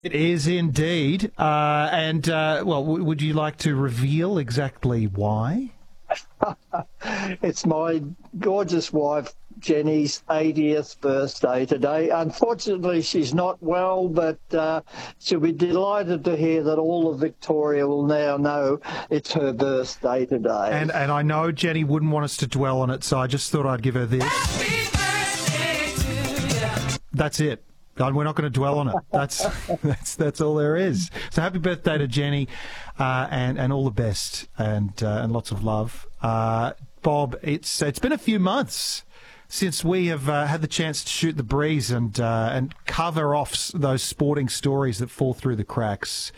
It is indeed. Would you like to reveal exactly why? It's my gorgeous wife, Jenny's 80th birthday today. Unfortunately, she's not well, but she'll be delighted to hear that all of Victoria will now know it's her birthday today. And I know Jenny wouldn't want us to dwell on it, so I just thought I'd give her this. Happy birthday to you. That's it. We're not going to dwell on it. That's all there is. So happy birthday to Jenny, and all the best, and lots of love, Bob. It's been a few months since we have had the chance to shoot the breeze and cover off those sporting stories that fall through the cracks.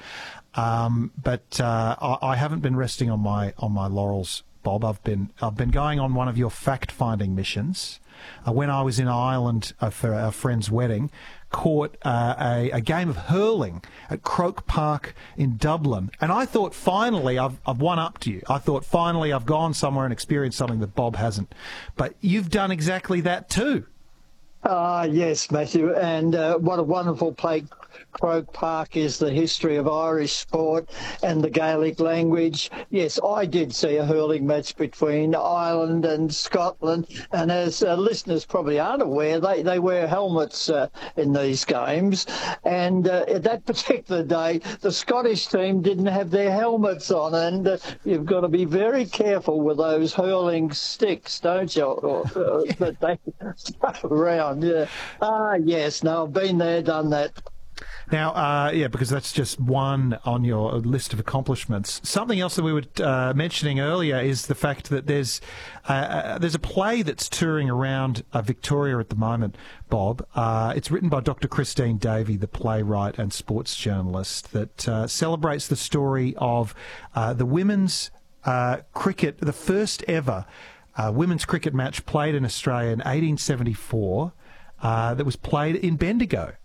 But I haven't been resting on my laurels, Bob. I've been going on one of your fact-finding missions. When I was in Ireland for our friend's wedding, caught a game of hurling at Croke Park in Dublin. And I thought, finally, I've won up to you. I thought, finally, I've gone somewhere and experienced something that Bob hasn't. But you've done exactly that too. Yes, Matthew, and what a wonderful place Croke Park is, the history of Irish sport and the Gaelic language. Yes, I did see a hurling match between Ireland and Scotland, and as listeners probably aren't aware, they wear helmets in these games, and that particular day, the Scottish team didn't have their helmets on, and you've got to be very careful with those hurling sticks, don't you, that they throw around. Yeah. Yes, no, I've been there, done that. Now, because that's just one on your list of accomplishments. Something else that we were mentioning earlier is the fact that there's a play that's touring around Victoria at the moment, Bob. It's written by Dr. Christine Davey, the playwright and sports journalist, that celebrates the story of the women's cricket, the first ever women's cricket match played in Australia in 1874 that was played in Bendigo.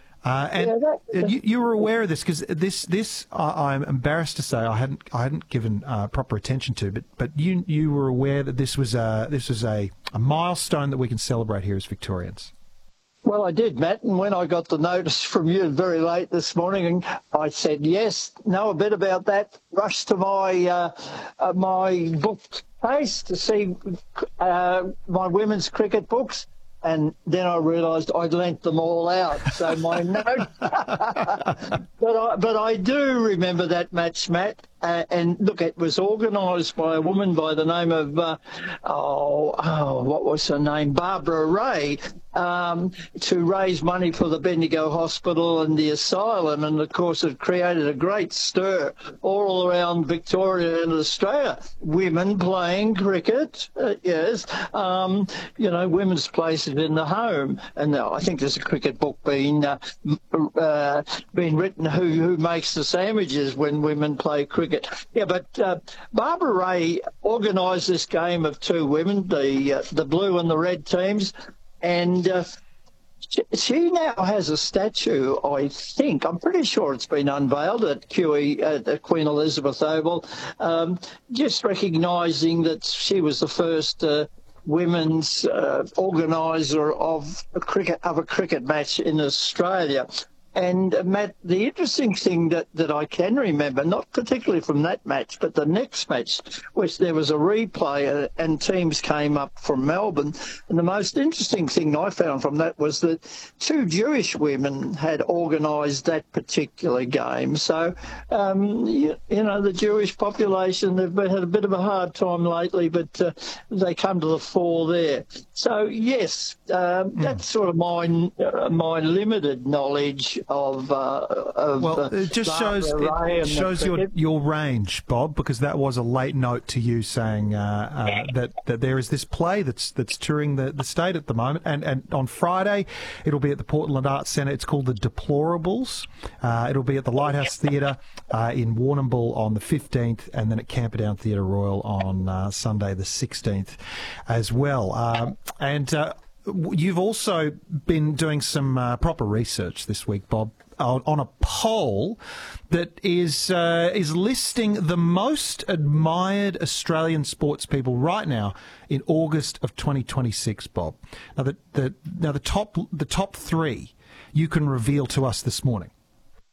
You were aware of this because this I'm embarrassed to say I hadn't given proper attention to, but you were aware that this was a milestone that we can celebrate here as Victorians. Well, I did, Matt, and when I got the notice from you very late this morning, I said yes, know a bit about that, rushed to my bookcase to see my women's cricket books. And then I realised I'd lent them all out. So my note, but I do remember that match, Matt. And look, it was organised by a woman by the name of what was her name, Barbara Ray, to raise money for the Bendigo Hospital and the asylum. And of course, it created a great stir all around Victoria and Australia. Women playing cricket, yes. Women's places in the home. And I think there's a cricket book being written, who makes the sandwiches when women play cricket. Yeah, but Barbara Ray organised this game of two women, the blue and the red teams, and she now has a statue, I think. I'm pretty sure it's been unveiled at QE, at Queen Elizabeth Oval, just recognising that she was the first women's organiser of a cricket match in Australia. And, Matt, the interesting thing that I can remember, not particularly from that match, but the next match, which there was a replay and teams came up from Melbourne. And the most interesting thing I found from that was that two Jewish women had organised that particular game. So, the Jewish population, they've had a bit of a hard time lately, but they come to the fore there. So, yes, that's sort of my limited knowledge it just shows your range, Bob, because that was a late note to you saying that there is this play that's touring the state at the moment, and on Friday it'll be at the Portland Arts Centre. It's called The Deplorables. It'll be at the Lighthouse Theatre in Warrnambool on the 15th, and then at Camperdown Theatre Royal on Sunday the 16th as well. You've also been doing some proper research this week, Bob, on a poll that is listing the most admired Australian sports people right now in August of 2026, Bob. Now, the top three you can reveal to us this morning.